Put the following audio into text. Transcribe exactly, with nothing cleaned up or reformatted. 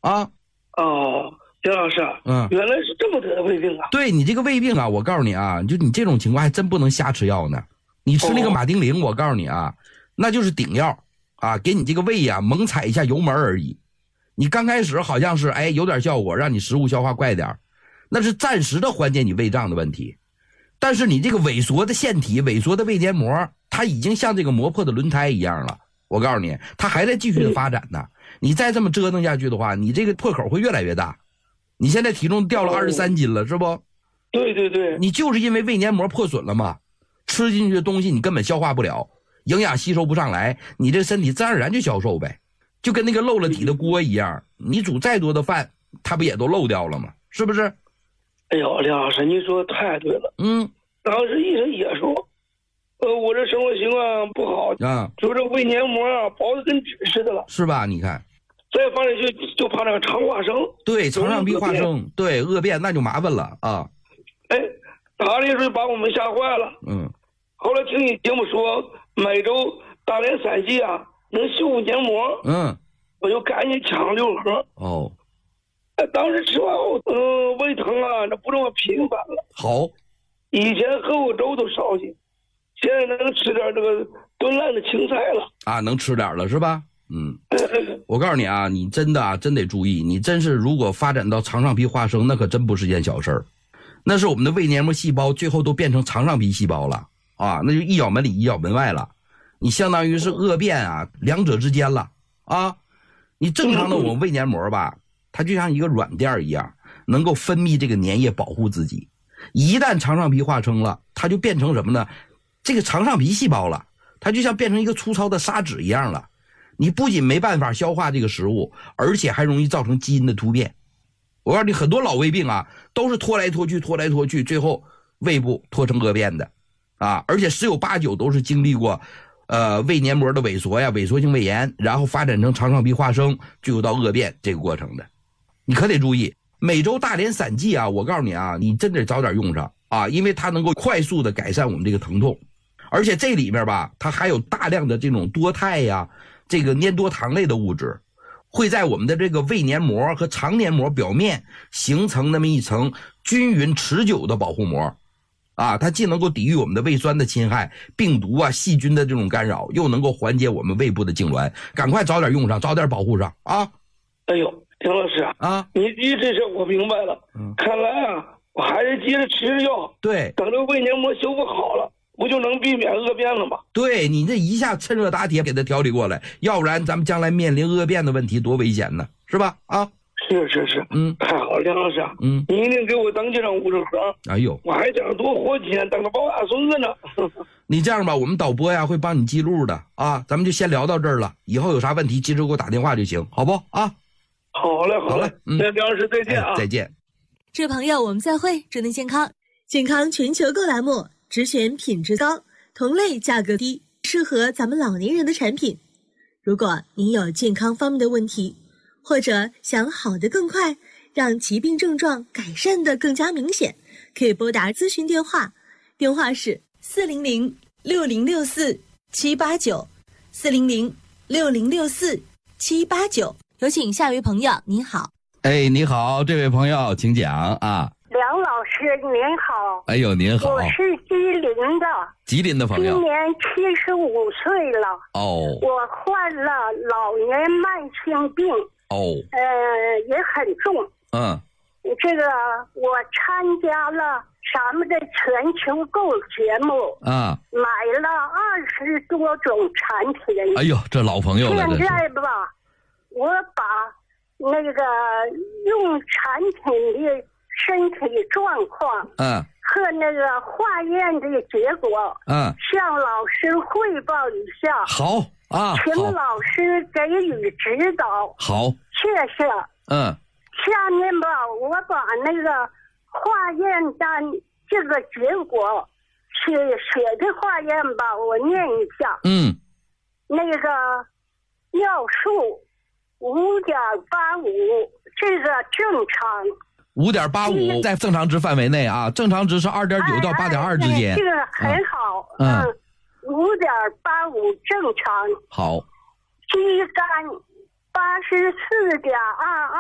啊。 哦，丁老师， 嗯， 原来是这么得的胃病啊。 对，你这个胃病啊，我告诉你啊，就你这种情况还真不能瞎吃药呢。你吃那个马丁啉，我告诉你啊，那就是顶药啊，给你这个胃呀、猛踩一下油门而已。你刚开始好像是哎有点效果，让你食物消化快点，那是暂时的缓解你胃胀的问题。但是你这个萎缩的腺体、萎缩的胃黏膜，它已经像这个磨破的轮胎一样了。我告诉你，它还在继续的发展呢。你再这么折腾下去的话，你这个破口会越来越大。你现在体重掉了二十三斤了，是不？ 对对对， 你就是因为胃黏膜破损了嘛，吃进去的东西你根本消化不了，营养吸收不上来，你这身体自然而然就消瘦呗，就跟那个漏了底的锅一样，你煮再多的饭，它不也都漏掉了吗？是不是？ 哎呦，梁老师，你说的太对了。 嗯， 当时医生也说，呃，我这生活习惯不好啊， 就这胃黏膜啊薄的跟纸似的了， 是吧？你看， 再放进去就怕那个肠化生， 对，肠上壁化生，对，恶变那就麻烦了啊。 哎，打的时候把我们吓坏了。 嗯， 后来听你节目说每周大连散剂啊能修复黏膜， 嗯， 我就赶紧抢了六盒。 哦， 哎，当时吃完后，嗯、呃，胃疼啊，那不这么频繁了。 好， 以前喝过粥都烧心，现在能吃点这个炖烂的青菜了啊，能吃点了是吧？嗯，我告诉你啊，你真的啊，真得注意，你真是如果发展到肠上皮化生，那可真不是件小事儿，那是我们的胃黏膜细胞最后都变成肠上皮细胞了啊，那就一咬门里一咬门外了，你相当于是恶变啊，两者之间了啊。你正常的我们胃黏膜吧，它就像一个软垫一样，能够分泌这个粘液保护自己。一旦肠上皮化生了，它就变成什么呢？这个肠上皮细胞了，它就像变成一个粗糙的砂纸一样了。你不仅没办法消化这个食物，而且还容易造成基因的突变。我告诉你，很多老胃病啊，都是拖来拖去，拖来拖去，最后胃部拖成恶变的，啊，而且十有八九都是经历过，呃，胃黏膜的萎缩呀，萎缩性胃炎，然后发展成肠上皮化生，最后到恶变这个过程的。你可得注意，每周大连散剂啊，我告诉你啊，你真得早点用上啊，因为它能够快速的改善我们这个疼痛，而且这里面吧，它还有大量的这种多肽呀。这个粘多糖类的物质会在我们的这个胃黏膜和肠黏膜表面形成那么一层均匀持久的保护膜啊，它既能够抵御我们的胃酸的侵害，病毒啊细菌的这种干扰，又能够缓解我们胃部的痉挛，赶快早点用上，早点保护上啊。 哎呦，丁老师啊， 你你这事我明白了，嗯，看来啊我还是接着吃着药， 对， 等这胃黏膜修复好了，不就能避免恶变了吗？ 对，你这一下趁热打铁给它调理过来，要不然咱们将来面临恶变的问题多危险呢，是吧？啊， 是是是， 嗯， 太好了，梁老师， 嗯， 你一定给我登记上五十盒。 哎呦， 我还想多活几年，等着抱大孙子呢。 你这样吧，我们导播呀会帮你记录的啊，咱们就先聊到这儿了，以后有啥问题及时给我打电话就行，好不啊？ 好嘞，好嘞，嗯，梁老师再见啊、 哎，再见。 这位朋友，我们再会，祝您健康。健康全球购栏目，只选品质高、同类价格低、适合咱们老年人的产品。如果您有健康方面的问题，或者想好得更快，让疾病症状改善得更加明显，可以拨打咨询电话，电话是四零零六零六四七八九，四零零六零六四七八九。有请下一位朋友，您好。 哎，你好，这位朋友，请讲啊。 梁老师您好。 哎呦，您好。 我是吉林的。 吉林的朋友。 今年七十五岁了。 哦。 我患了老年慢性病。 哦。 呃，也很重。 嗯。 这个我参加了咱们的全球购节目。 啊。 买了二十多种产品。 哎呦，这老朋友了。 现在吧，我把那个用产品的身体状况， 嗯， 和那个化验的结果， 嗯，向老师汇报一下。 好啊， 请老师给予指导。 好， 谢谢。 嗯， 下面吧，我把那个化验单这个结果写写的化验吧，我念一下。 嗯， 那个尿素五点八五，这个正常。 五点八五在正常值范围内啊，正常值是二点九到八点二之间。 哎哎这个很好。 嗯， 五点八五正常。 好。 肌酐八十四点二二。